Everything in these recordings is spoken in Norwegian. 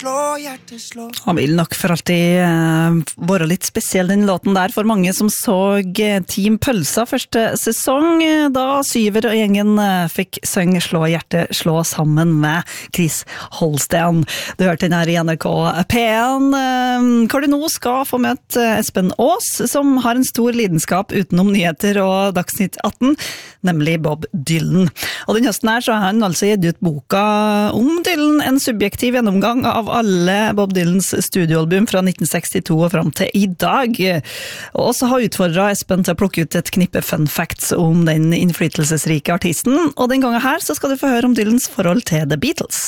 Han vil nok for alltid være litt spesiell den låten der for mange som så Team Pølsa første sesong, da Syver og gjengen fikk synge Slå hjertet slå sammen med Chris Holsten. Du hørte den her i NRK P1, hvor du nå skal få møte Espen Aas, som har en stor lidenskap utenom nyheter og Dagsnytt 18, nemlig Bob Dylan. Og den høsten her så har han altså gitt ut boka om Dylan, en subjektiv gjennomgang av alle Bob Dylans studioalbum fra 1962 og frem til i dag. Og så har utfordret Espen til å plukke ut et knippe fun facts om den innflytelsesrike artisten, og den gangen her så skal du få høre om Dylans forhold til The Beatles.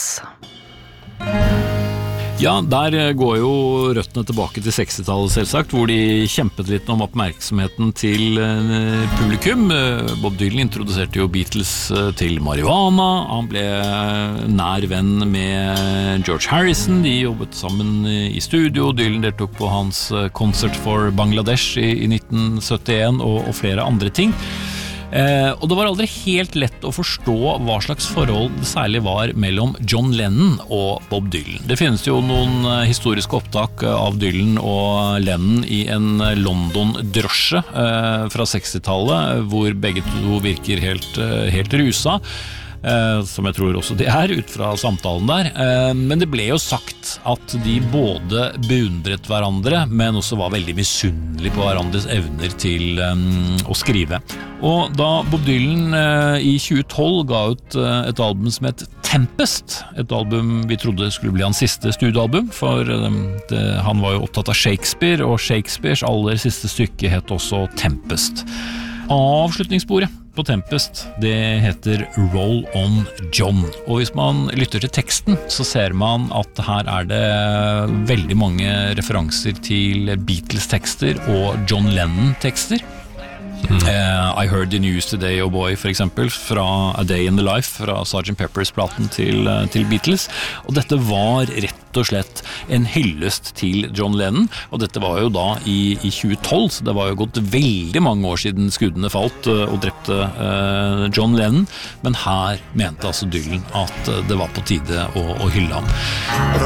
Ja, der går jo røttene tilbake til 60-tallet selvsagt, hvor de kjempet litt om oppmerksomheten til publikum. Bob Dylan introduserte jo Beatles til marihuana, han ble nær venn med George Harrison, de jobbet sammen i studio, Dylan deltok på hans Concert for Bangladesh i 1971 og flere andre ting. Og det var aldri helt lett å forstå hva slags forhold det særlig var mellom John Lennon og Bob Dylan. Det finnes jo noen historiske opptak av Dylan og Lennon i en London-drosje fra 60-tallet, hvor begge to virker helt rusa. Som jeg tror også det ut fra samtalen der, men det ble jo sagt at de både beundret hverandre, men også var veldig misunnelige på hverandres evner til å skrive. Og da Bob Dylan i 2012 ga ut et album som het Tempest, et album vi trodde skulle bli hans siste studioalbum, for han var jo opptatt av Shakespeare, og Shakespeares aller siste stykke het også Tempest. Avslutningssporet på Tempest, det heter Roll on John, og hvis man lytter til teksten så ser man at her det veldig mange referanser til Beatles-tekster og John Lennon-tekster. I Heard the News Today, oh boy, for eksempel, fra A Day in the Life, fra Sgt. Pepper's-platen til Beatles, og dette var rett og slett en hyllest til John Lennon, og dette var jo da i 2012, så det var jo gått veldig mange år siden skuddene falt og drepte John Lennon, men her mente altså Dylan at det var på tide å hylle ham.